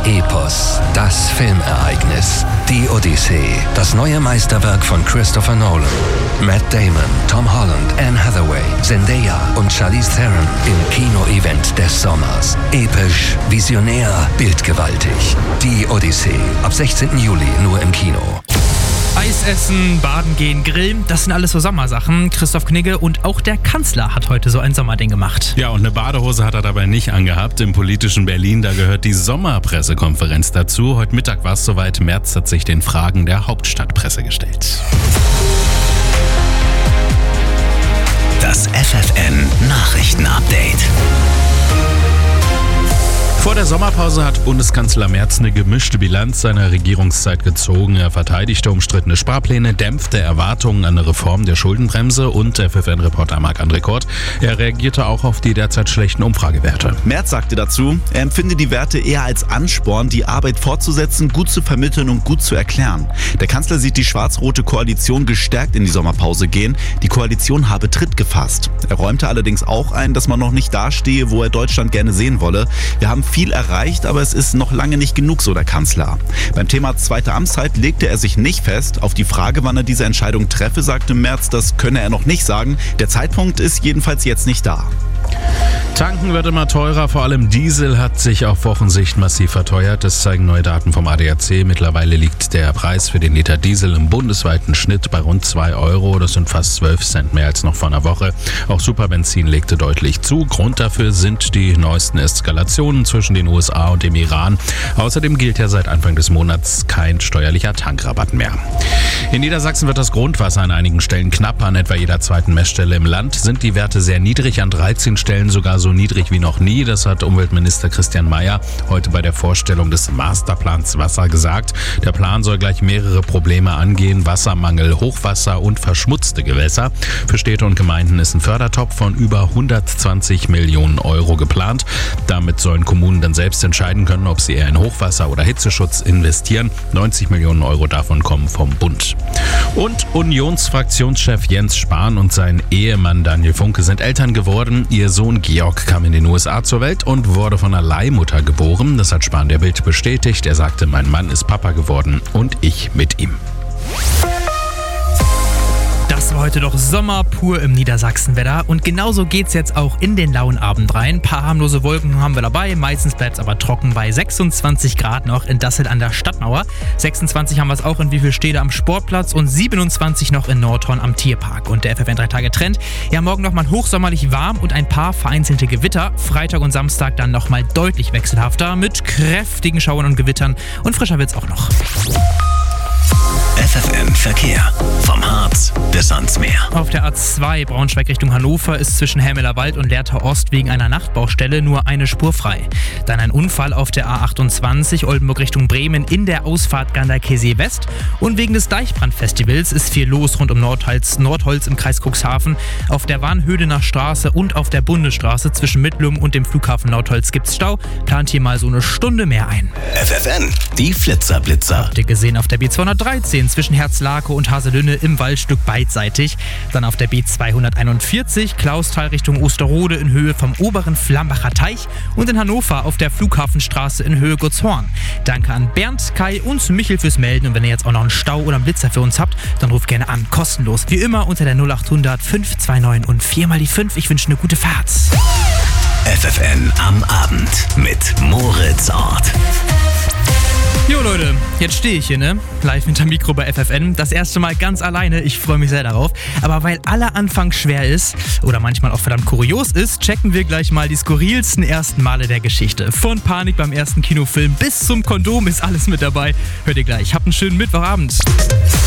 Epos, das Filmereignis. Die Odyssee, das neue Meisterwerk von Christopher Nolan. Matt Damon, Tom Holland, Anne Hathaway, Zendaya und Charlize Theron im Kino-Event des Sommers. Episch, visionär, bildgewaltig. Die Odyssee, ab 16. Juli nur im Kino. Eis essen, baden gehen, grillen, das sind alles so Sommersachen. Christoph Knigge und auch der Kanzler hat heute so ein Sommerding gemacht. Ja, und eine Badehose hat er dabei nicht angehabt. Im politischen Berlin, da gehört die Sommerpressekonferenz dazu. Heute Mittag war es soweit. Merz hat sich den Fragen der Hauptstadtpresse gestellt. Das FFN-Nachrichten-Update. Vor der Sommerpause hat Bundeskanzler Merz eine gemischte Bilanz seiner Regierungszeit gezogen. Er verteidigte umstrittene Sparpläne, dämpfte Erwartungen an eine Reform der Schuldenbremse und FFN-Reporter Marc-André Kort. Er reagierte auch auf die derzeit schlechten Umfragewerte. Merz sagte dazu, er empfinde die Werte eher als Ansporn, die Arbeit fortzusetzen, gut zu vermitteln und gut zu erklären. Der Kanzler sieht die schwarz-rote Koalition gestärkt in die Sommerpause gehen. Die Koalition habe Tritt gefasst. Er räumte allerdings auch ein, dass man noch nicht dastehe, wo er Deutschland gerne sehen wolle. Wir haben viel erreicht, aber es ist noch lange nicht genug, so der Kanzler. Beim Thema zweite Amtszeit legte er sich nicht fest. Auf die Frage, wann er diese Entscheidung treffe, sagte Merz, das könne er noch nicht sagen. Der Zeitpunkt ist jedenfalls jetzt nicht da. Tanken wird immer teurer, vor allem Diesel hat sich auf Wochensicht massiv verteuert. Das zeigen neue Daten vom ADAC. Mittlerweile liegt der Preis für den Liter Diesel im bundesweiten Schnitt bei rund 2 Euro. Das sind fast 12 Cent mehr als noch vor einer Woche. Auch Superbenzin legte deutlich zu. Grund dafür sind die neuesten Eskalationen zwischen den USA und dem Iran. Außerdem gilt ja seit Anfang des Monats kein steuerlicher Tankrabatt mehr. In Niedersachsen wird das Grundwasser an einigen Stellen knapp. An etwa jeder zweiten Messstelle im Land sind die Werte sehr niedrig, an 13 Stellen sogar so niedrig wie noch nie. Das hat Umweltminister Christian Mayer heute bei der Vorstellung des Masterplans Wasser gesagt. Der Plan soll gleich mehrere Probleme angehen: Wassermangel, Hochwasser und verschmutzte Gewässer. Für Städte und Gemeinden ist ein Fördertopf von über 120 Millionen Euro geplant. Damit sollen Kommunen dann selbst entscheiden können, ob sie eher in Hochwasser oder Hitzeschutz investieren. 90 Millionen Euro davon kommen vom Bund. Und Unionsfraktionschef Jens Spahn und sein Ehemann Daniel Funke sind Eltern geworden. Ihr Sohn Georg kam in den USA zur Welt und wurde von einer Leihmutter geboren. Das hat Spahn der Bild bestätigt. Er sagte, mein Mann ist Papa geworden und ich mit ihm. Das war heute doch Sommer pur im Niedersachsenwetter und genauso geht's jetzt auch in den lauen Abend rein. Ein paar harmlose Wolken haben wir dabei, meistens bleibt's aber trocken bei 26 Grad noch in Dassel an der Stadtmauer. 26 haben wir es auch in Wiefelstede am Sportplatz und 27 noch in Nordhorn am Tierpark. Und der FFN 3-Tage-Trend, ja, morgen nochmal hochsommerlich warm und ein paar vereinzelte Gewitter. Freitag und Samstag dann nochmal deutlich wechselhafter mit kräftigen Schauern und Gewittern und frischer wird's auch noch. FFN Verkehr. Vom Harz bis ans Meer. Auf der A2 Braunschweig Richtung Hannover ist zwischen Helmeler Wald und Lehrter Ost wegen einer Nachtbaustelle nur eine Spur frei. Dann ein Unfall auf der A28 Oldenburg Richtung Bremen in der Ausfahrt Ganderkesee West. Und wegen des Deichbrandfestivals ist viel los rund um Nordholz im Kreis Cuxhaven. Auf der Warnhödener Straße und auf der Bundesstraße zwischen Mittlum und dem Flughafen Nordholz gibt's Stau. Plant hier mal so eine Stunde mehr ein. FFN, die Flitzer-Blitzer. Habt ihr gesehen auf der B213 zwischen Herzlake und Haselünne im Waldstück beidseitig. Dann auf der B241 Klausthal Richtung Osterode in Höhe vom oberen Flambacher Teich und in Hannover auf der Flughafenstraße in Höhe Gottshorn. Danke an Bernd, Kai und Michel fürs Melden und wenn ihr jetzt auch noch einen Stau oder einen Blitzer für uns habt, dann ruft gerne an, kostenlos. Wie immer unter der 0800 529 und 4 mal die 5. Ich wünsche eine gute Fahrt. FFN am Abend mit Moritz Ort. Jo Leute, jetzt stehe ich hier, live hinter Mikro bei FFN. Das erste Mal ganz alleine, ich freue mich sehr darauf. Aber weil aller Anfang schwer ist oder manchmal auch verdammt kurios ist, checken wir gleich mal die skurrilsten ersten Male der Geschichte. Von Panik beim ersten Kinofilm bis zum Kondom ist alles mit dabei. Hört ihr gleich. Habt einen schönen Mittwochabend.